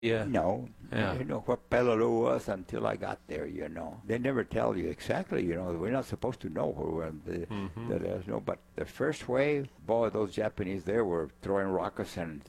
Yeah. No, Yeah. I didn't know what Peleliu was until I got there, you know. They never tell you exactly, you know. We're not supposed to know where we're let us know. But the first wave, boy, those Japanese, they were throwing rockets, and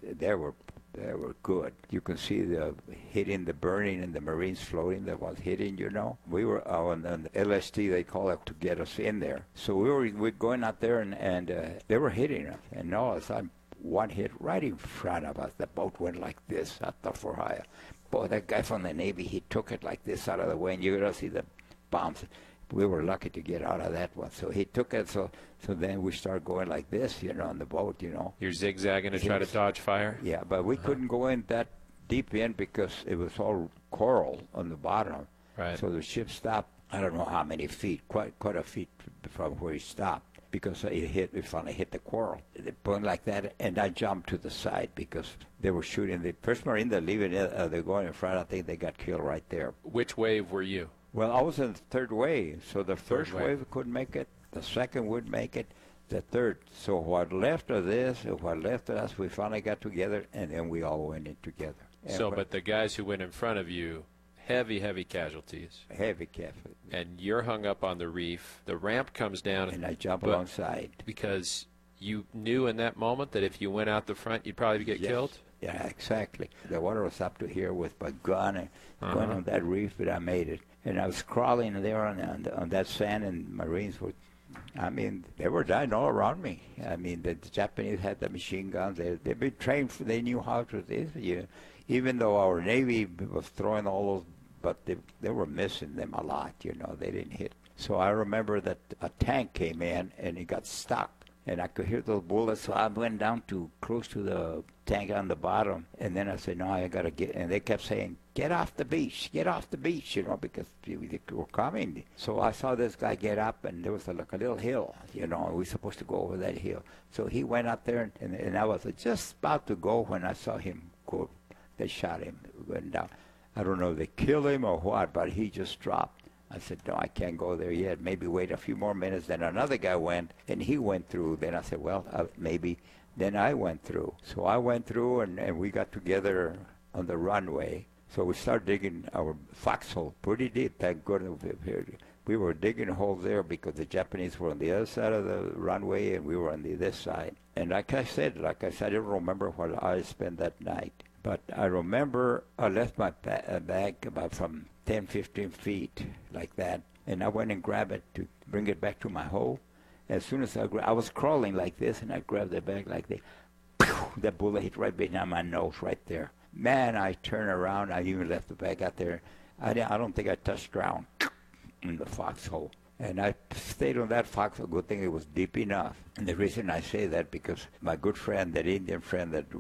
they were good. You can see the hitting, the burning, and the Marines floating that was hitting, you know. We were on the LST, they call it, to get us in there. So we're going out there, and they were hitting us. And all of a sudden, one hit right in front of us. The boat went like this out the Forjaya. Boy, that guy from the Navy, he took it like this out of the way, and you're going to see the bombs. We were lucky to get out of that one. So he took it, so then we started going like this, you know, on the boat, you know. You're zigzagging to try to dodge fire? Yeah, but we couldn't go in that deep in because it was all coral on the bottom. Right. So the ship stopped, I don't know how many feet, quite a feet from where he stopped. Because it finally hit the coral. It went like that, and I jumped to the side because they were shooting. The first Marine that leaving, they're going in front. I think they got killed right there. Which wave were you? Well, I was in the third wave, so the first wave. wave couldn't make it. The second would make it. The third. So what left of this, what left of us, we finally got together, and then we all went in together. So, but the guys who went in front of you, heavy casualties. Heavy casualties. And you're hung up on the reef. The ramp comes down. And I jump alongside. Because you knew in that moment that if you went out the front, you'd probably get killed? Yeah, exactly. The water was up to here with my gun and going on that reef, but I made it. And I was crawling there on that sand, and Marines were, I mean, they were dying all around me. I mean, the Japanese had the machine guns. They'd been trained, they knew how to do this. Even though our Navy was throwing all those, but they were missing them a lot, you know. They didn't hit. So I remember that a tank came in, and it got stuck. And I could hear those bullets, so I went down to close to the tank on the bottom. And then I said, no, I got to get, and they kept saying, get off the beach, you know, because they were coming. So I saw this guy get up, and there was like a little hill, you know, and we were supposed to go over that hill. So he went up there, and I was just about to go when I saw him go. They shot him, went down. I don't know if they killed him or what, but he just dropped. I said, no, I can't go there yet. Maybe wait a few more minutes. Then another guy went, and he went through. Then I said, well, maybe. Then I went through. So I went through, and we got together on the runway. So we started digging our foxhole pretty deep. Thank goodness we were digging holes there because the Japanese were on the other side of the runway, and we were on this side. And like I said, I don't remember what I spent that night. But I remember I left my bag about from 10, 15 feet like that, and I went and grabbed it to bring it back to my hole. As soon as I was crawling like this, and I grabbed the bag like this, that bullet hit right behind my nose right there. Man, I turned around. I even left the bag out there. I don't think I touched ground in the foxhole. And I stayed on that foxhole. Good thing it was deep enough. And the reason I say that, because my good friend, that Indian friend that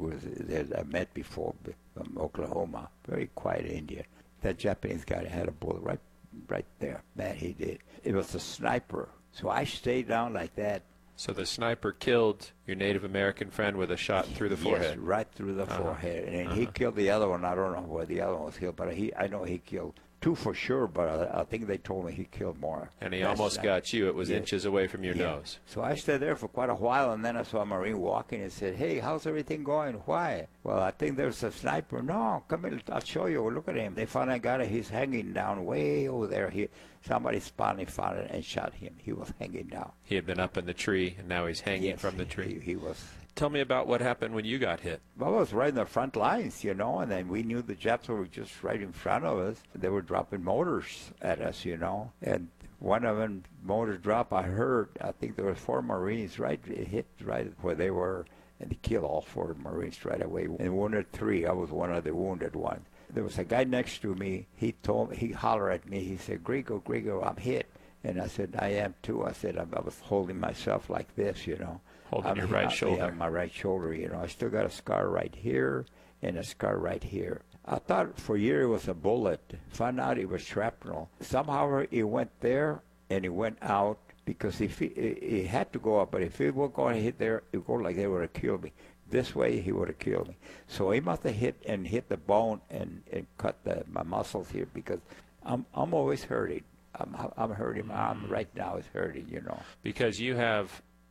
I met before from Oklahoma, very quiet Indian, that Japanese guy had a bullet right there. Man, he did. It was a sniper. So I stayed down like that. So the sniper killed your Native American friend with a shot through the forehead? Yes, right through the forehead. And he killed the other one. I don't know where the other one was killed, but I know he killed two for sure, but I think they told me he killed more. And he almost got you. It was inches away from your nose. So I stayed there for quite a while, and then I saw a Marine walking and said, hey, how's everything going? Why? Well, I think there's a sniper. No, come here, I'll show you. Look at him. They finally got it. He's hanging down way over there. Somebody finally found it and shot him. He was hanging down. He had been up in the tree, and now he's hanging from the tree. He was. Tell me about what happened when you got hit. Well, I was right in the front lines, you know, and then we knew the Japs were just right in front of us. They were dropping mortars at us, you know, and one of them mortars dropped. I think there were 4 Marines hit right where they were, and they killed all 4 Marines right away and wounded 3. I was one of the wounded ones. There was a guy next to me. He hollered at me. He said, Grigo, I'm hit. And I said, I am too. I said, I was holding myself like this, you know. Holding your right shoulder. Yeah, my right shoulder, you know. I still got a scar right here and a scar right here. I thought for years it was a bullet. Found out it was shrapnel. Somehow it went there and it went out, because if it had to go up, but if it were going to hit there, it would go like they would have killed me. This way, he would have killed me. So he must have hit the bone and cut my muscles here, because I'm always hurting. I'm hurting. My arm right now is hurting, you know. Because you have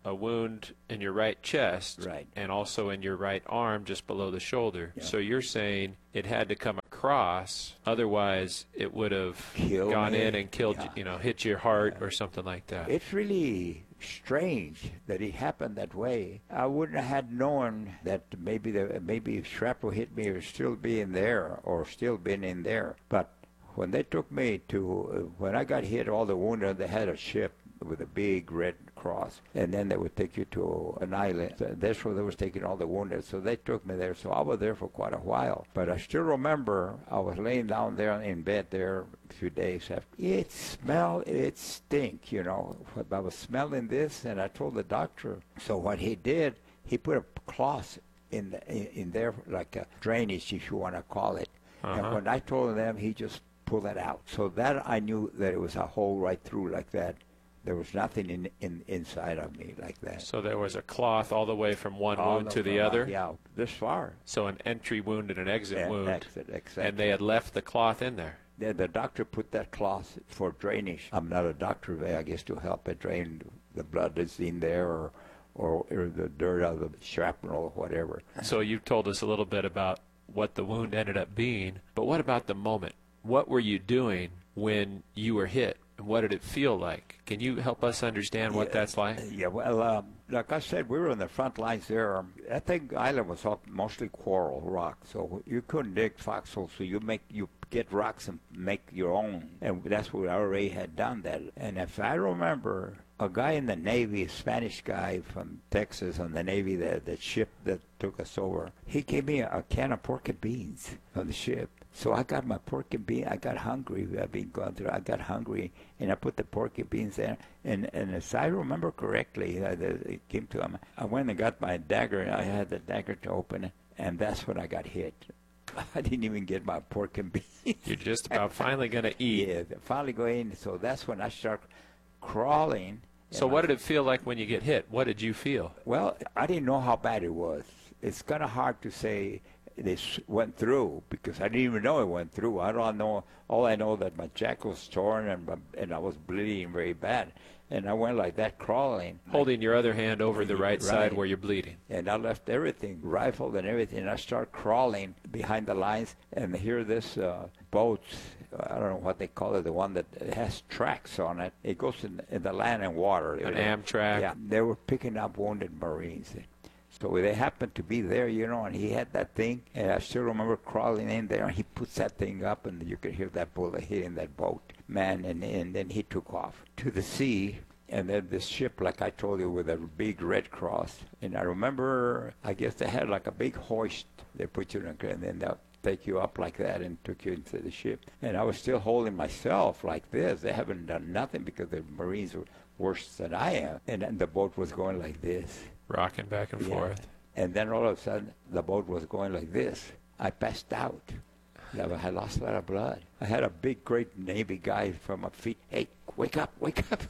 a wound in your right chest Right. and also in your right arm just below the shoulder. Yeah. So you're saying it had to come across, otherwise it would have Killed gone me. in and killed, Yeah. hit your heart or something like that. It's really strange that it happened that way. I wouldn't have had known that maybe if shrapnel hit me, it would still be in there or still been in there. But when they took me to, when I got hit, all the wounded, they had a ship with a big red cross, and then they would take you to an island. So that's where they was taking all the wounded. So they took me there. So I was there for quite a while. But I still remember I was laying down there in bed there a few days after. It smelled, it stink, you know. I was smelling this, and I told the doctor. So what he did, he put a cloth in there, like a drainage, if you want to call it. And when I told them, he just pulled it out. So that I knew that it was a hole right through like that. There was nothing inside of me like that. So there was a cloth all the way from one wound to the other? Yeah, this far. So an entry wound and an exit wound. Exit, exactly. And they had left the cloth in there. The doctor put that cloth for drainage. I'm not a doctor, but I guess to help it drain the blood that's in there or the dirt out of the shrapnel or whatever. So you told us a little bit about what the wound ended up being, but what about the moment? What were you doing when you were hit? And what did it feel like? Can you help us understand what that's like? Yeah, well, like I said, we were on the front lines there. I think island was all mostly coral rock, so you couldn't dig foxholes. So you get rocks and make your own, and that's what I already had done that. And if I remember, a guy in the Navy, a Spanish guy from Texas on the Navy, the ship that took us over, he gave me a can of pork and beans on the ship. So I got my pork and beans. I got hungry. I've been going through. I got hungry, and I put the pork and beans there. And as I remember correctly, it came to him. I went and got my dagger. I had the dagger to open it, and that's when I got hit. I didn't even get my pork and beans. You're just about finally going to eat. Yeah, finally going. So that's when I start crawling. So what did it feel like when you get hit? What did you feel? Well, I didn't know how bad it was. It's kind of hard to say this went through because I didn't even know it went through. I don't know. All I know that my jacket was torn and I was bleeding very bad. And I went like that crawling. Holding your other hand over the right side where you're bleeding. And I left everything, rifled and everything. And I start crawling behind the lines and hear this boat. I don't know what they call it, the one that has tracks on it. It goes in the land and water. An Amtrak. Yeah, they were picking up wounded Marines. So they happened to be there, you know, and he had that thing. And I still remember crawling in there, and he puts that thing up, and you could hear that bullet hitting that boat, man. And then he took off to the sea. And then this ship, like I told you, with a big red cross. And I remember, I guess they had like a big hoist. They put you in, and then they'll take you up like that and took you into the ship. And I was still holding myself like this. They haven't done nothing because the Marines were worse than I am. And then the boat was going like this. Rocking back and forth. And then all of a sudden, the boat was going like this. I passed out. I had lost a lot of blood. I had a big, great Navy guy from my feet. Hey, wake up, wake up.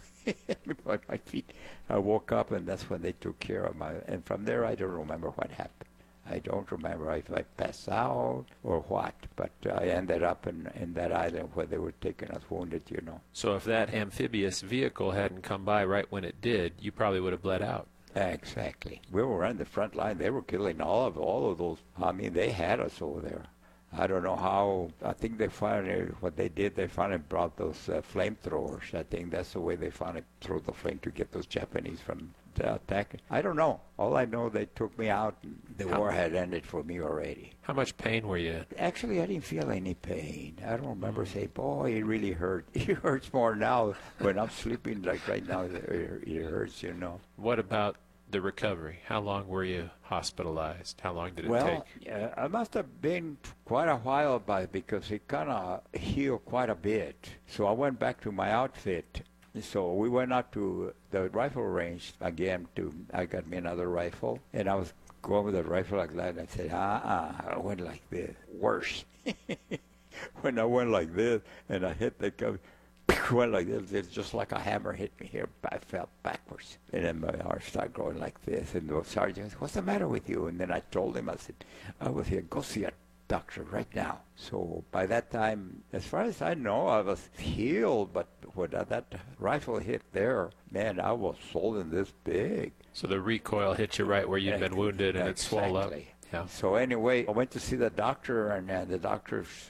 By my feet. I woke up, and that's when they took care of my... And from there, I don't remember what happened. I don't remember if I passed out or what, but I ended up in that island where they were taking us wounded, you know. So if that amphibious vehicle hadn't come by right when it did, you probably would have bled out. Exactly. We were on the front line. They were killing all of those. I mean, they had us over there. I don't know how. I think they finally, what they did, they finally brought those flamethrowers. I think that's the way they finally threw the flame to get those Japanese from the attack. I don't know. All I know, they took me out. The war had ended for me already. How much pain were you in? Actually, I didn't feel any pain. I don't remember saying, boy, it really hurt. It hurts more now when I'm sleeping, like right now, it hurts, you know. What about the recovery? How long were you hospitalized? How long did it take? Well, I must have been quite a while because it kind of healed quite a bit. So I went back to my outfit. So we went out to the rifle range again. I got me another rifle, and I was going with the rifle like that. And I said, I went like this. Worse. When I went like this, and I hit the gun, went like this. It's just like a hammer hit me here. I fell backwards, and then my heart started going like this. And the sergeant said, "What's the matter with you?" And then I told him, I said, "I was here. Go see a doctor, right now. So by that time, as far as I know, I was healed, but when that rifle hit there, man, I was swollen this big. So the recoil hit you right where you'd been wounded, and it swelled up. Exactly. Yeah. So anyway, I went to see the doctor, and the doctor